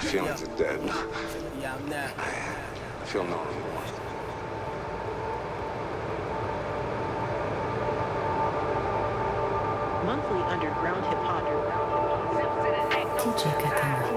feelings are dead. I feel no remorse. Monthly underground hip hop. DJ Katana.